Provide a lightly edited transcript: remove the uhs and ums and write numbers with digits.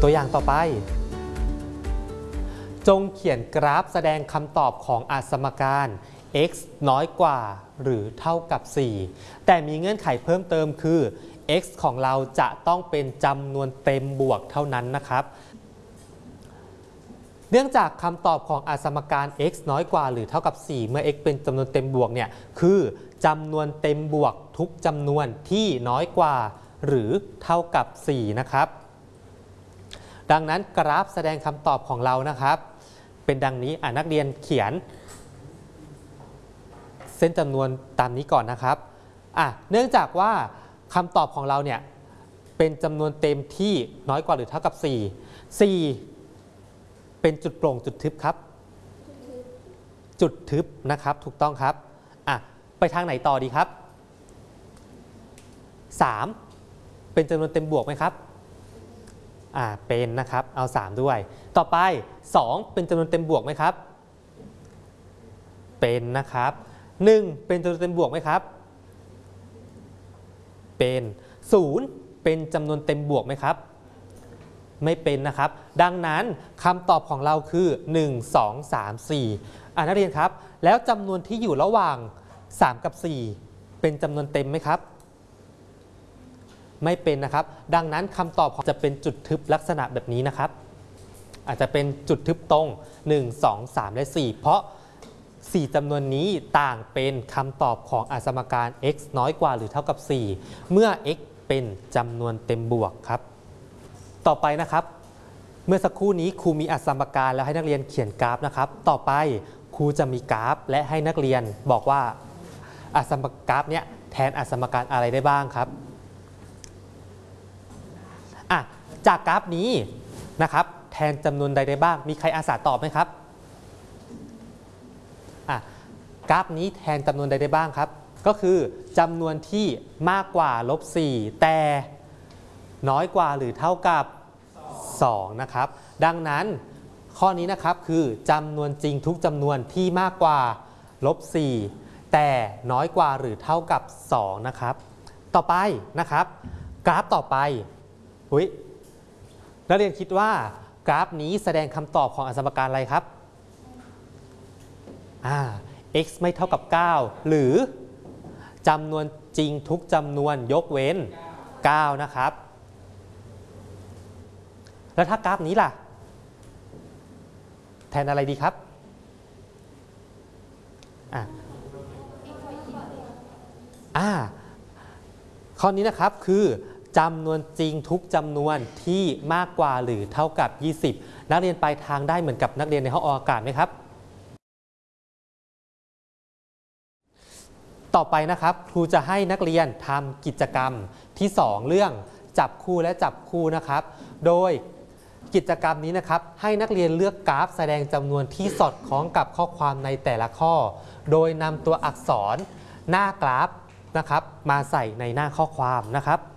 ตัวอย่างต่อไปจงเขียนกราฟแสดงคำตอบของสมการ x น้อยกว่าหรือเท่ากับ 4 แต่มีเงื่อนไขเพิ่มเติมคือ x ของเราจะต้องเป็นจำนวนเต็มบวกเท่านั้นนะครับเนื่องจากคำตอบของสมการ x น้อยกว่าหรือเท่ากับ 4 เมื่อ x เป็นจำนวนเต็มบวกเนี่ยคือจำนวนเต็มบวกทุกจำนวนที่น้อยกว่าหรือเท่ากับ 4 นะครับดังนั้นกราฟแสดงคำตอบของเรานะครับเป็นดังนี้นักเรียนเขียนเส้นจำนวนตามนี้ก่อนนะครับเนื่องจากว่าคำตอบของเราเนี่ยเป็นจำนวนเต็มที่น้อยกว่าหรือเท่ากับ 4 เป็นจุดโปร่งจุดทึบครับจุดทึบนะครับถูกต้องครับไปทางไหนต่อดีครับ 3 เป็นจำนวนเต็มบวกไหมครับเป็นนะครับเอา3ด้วยต่อไป2เป็นจำนวนเต็มบวกไหมครับเป็นนะครับ1เป็นจำนวนเต็มบวกไหมครับเป็น0เป็นจำนวนเต็มบวกไหมครับไม่เป็นนะครับดังนั้นคำตอบของเราคือ1 2 3 4นักเรียนครับแล้วจำนวนที่อยู่ระหว่าง3กับ4เป็นจำนวนเต็มไหมครับไม่เป็นนะครับดังนั้นคำตอบจะเป็นจุดทึบลักษณะแบบนี้นะครับอาจจะเป็นจุดทึบตรง1 2 3 และ 4 เพราะ4จำนวนนี้ต่างเป็นคำตอบของสมการ x น้อยกว่าหรือเท่ากับ 4 เมื่อ x เป็นจำนวนเต็มบวกครับต่อไปนะครับเมื่อสักครู่นี้ครูมีสมการแล้วให้นักเรียนเขียนกราฟนะครับต่อไปครูจะมีกราฟและให้นักเรียนบอกว่าสมกราฟเนี้ยแทนสมการอะไรได้บ้างครับจากกราฟนี้นะครับแทนจำนวนใดได้บ้างมีใครอาสาตอบไหมครับกราฟนี้แทนจำนวนใดได้บ้างครับก็คือจำนวนที่มากกว่า-4แต่น้อยกว่าหรือเท่ากับ2นะครับดังนั้นข้อนี้นะครับคือจำนวนจริงทุกจำนวนที่มากกว่า-4แต่น้อยกว่าหรือเท่ากับ2นะครับต่อไปนะครับกราฟต่อไปนักเรียนคิดว่ากราฟนี้แสดงคำตอบของสมการอะไรครับx ไม่เท่ากับ 9 หรือจำนวนจริงทุกจำนวนยกเว้น 9 นะครับแล้วถ้ากราฟนี้ล่ะแทนอะไรดีครับข้อนี้นะครับคือจำนวนจริงทุกจำนวนที่มากกว่าหรือเท่ากับ20นักเรียนปลายทางได้เหมือนกับนักเรียนในห้องออกอากาศไหมครับต่อไปนะครับครูจะให้นักเรียนทำกิจกรรมที่2เรื่องจับคู่และจับคู่นะครับโดยกิจกรรมนี้นะครับให้นักเรียนเลือกกราฟแสดงจำนวนที่สอดคล้องกับข้อความในแต่ละข้อโดยนำตัวอักษรหน้ากราฟนะครับมาใส่ในหน้าข้อความนะครับ